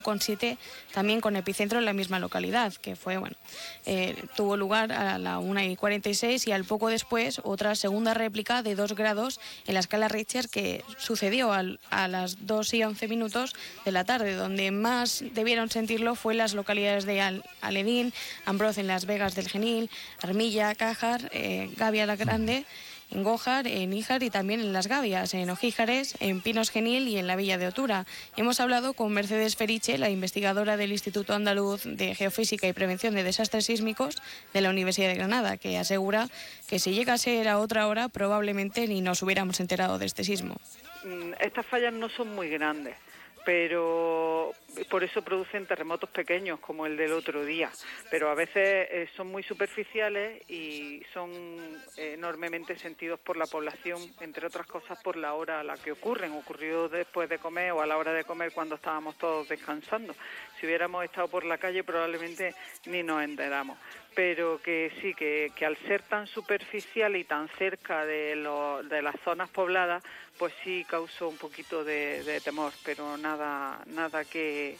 con 7 también con epicentro en la misma localidad, que fue, tuvo lugar a la 1:46 y al poco después otra segunda réplica de 2 grados en la escala Richter que sucedió a las 2:11 de la tarde. Donde más debieron sentirlo fue en las localidades de Aledín, Ambroz en Las Vegas del Genil, Armilla, Cájar, Gavia la Grande, en Gójar, en Níjar y también en Las Gavias, en Ojíjares, en Pinos Genil y en la Villa de Otura. Hemos hablado con Mercedes Feriche, la investigadora del Instituto Andaluz de Geofísica y Prevención de Desastres Sísmicos de la Universidad de Granada, que asegura que si llega a ser a otra hora probablemente ni nos hubiéramos enterado de este sismo. Estas fallas no son muy grandes, pero por eso producen terremotos pequeños como el del otro día, pero a veces son muy superficiales y son enormemente sentidos por la población, entre otras cosas por la hora a la que ocurren. Ocurrió después de comer o a la hora de comer cuando estábamos todos descansando. Si hubiéramos estado por la calle probablemente ni nos enteramos. Pero que sí, que al ser tan superficial y tan cerca de las zonas pobladas, pues sí causó un poquito de temor, pero nada que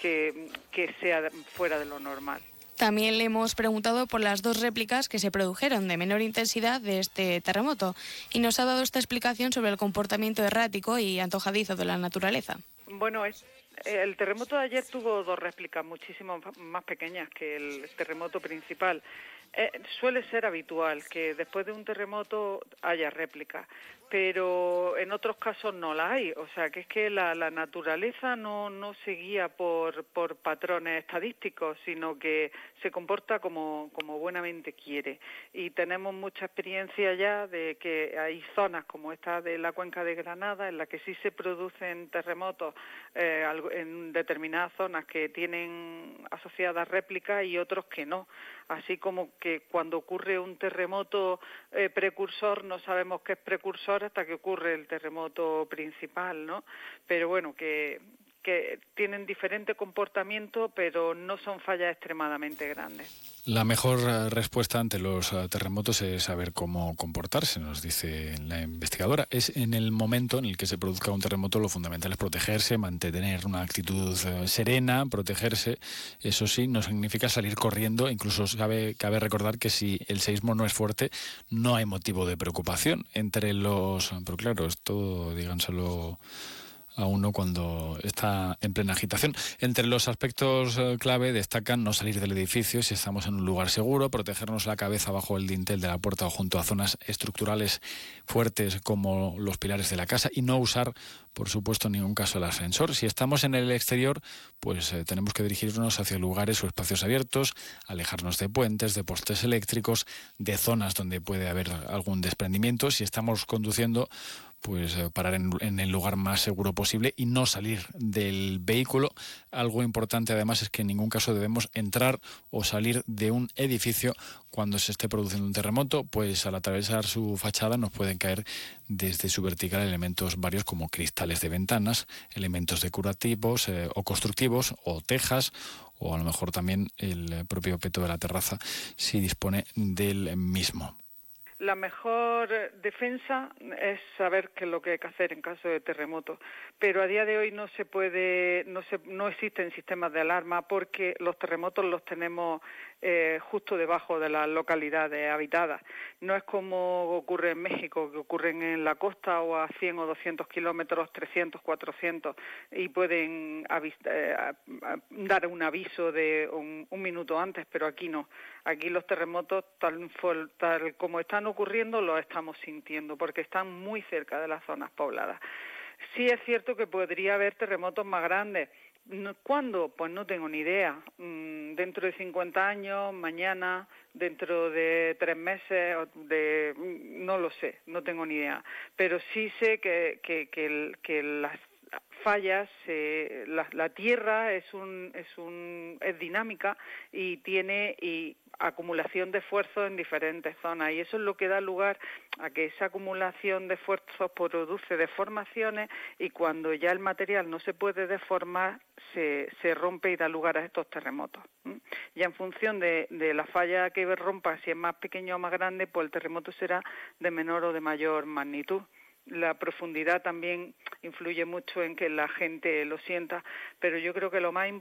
sea fuera de lo normal. También le hemos preguntado por las 2 réplicas que se produjeron de menor intensidad de este terremoto y nos ha dado esta explicación sobre el comportamiento errático y antojadizo de la naturaleza. Bueno, el terremoto de ayer tuvo 2 réplicas muchísimo más pequeñas que el terremoto principal. Suele ser habitual que después de un terremoto haya réplicas, pero en otros casos no la hay. O sea, que es que la naturaleza no se guía por patrones estadísticos, sino que se comporta como buenamente quiere. Y tenemos mucha experiencia ya de que hay zonas como esta de la cuenca de Granada, en la que sí se producen terremotos en determinadas zonas que tienen asociadas réplicas y otros que no. Así como que cuando ocurre un terremoto precursor no sabemos qué es precursor hasta que ocurre el terremoto principal, ¿no? Pero bueno, que tienen diferente comportamiento, pero no son fallas extremadamente grandes. La mejor respuesta ante los terremotos es saber cómo comportarse, nos dice la investigadora. Es en el momento en el que se produzca un terremoto lo fundamental es protegerse, mantener una actitud serena, protegerse. Eso sí, no significa salir corriendo. Incluso cabe recordar que si el seísmo no es fuerte, no hay motivo de preocupación pero claro, esto díganselo a uno cuando está en plena agitación. Entre los aspectos clave destacan no salir del edificio si estamos en un lugar seguro, protegernos la cabeza bajo el dintel de la puerta o junto a zonas estructurales fuertes como los pilares de la casa y no usar, por supuesto, en ningún caso el ascensor. Si estamos en el exterior, pues tenemos que dirigirnos hacia lugares o espacios abiertos, alejarnos de puentes, de postes eléctricos, de zonas donde puede haber algún desprendimiento. Si estamos conduciendo, pues parar en el lugar más seguro posible y no salir del vehículo. Algo importante además es que en ningún caso debemos entrar o salir de un edificio cuando se esté produciendo un terremoto, pues al atravesar su fachada nos pueden caer desde su vertical elementos varios como cristales de ventanas, elementos decorativos o constructivos o tejas o a lo mejor también el propio peto de la terraza si dispone del mismo. La mejor defensa es saber qué es lo que hay que hacer en caso de terremoto, pero a día de hoy no existen sistemas de alarma porque los terremotos los tenemos justo debajo de las localidades habitadas. No es como ocurre en México, que ocurren en la costa o a 100 o 200 kilómetros, 300, 400, y pueden dar un aviso de un minuto antes, pero aquí no. Aquí los terremotos, tal como están ocurriendo, los estamos sintiendo, porque están muy cerca de las zonas pobladas. Sí es cierto que podría haber terremotos más grandes. ¿Cuándo? Pues no tengo ni idea. Dentro de 50 años, mañana, dentro de 3 meses, no lo sé, no tengo ni idea. Pero sí sé que las fallas, la Tierra es dinámica y tiene acumulación de esfuerzos en diferentes zonas, y eso es lo que da lugar a que esa acumulación de esfuerzos produce deformaciones, y cuando ya el material no se puede deformar se rompe y da lugar a estos terremotos. Ya en función de la falla que rompa, si es más pequeño o más grande, pues el terremoto será de menor o de mayor magnitud. La profundidad también influye mucho en que la gente lo sienta, pero yo creo que lo más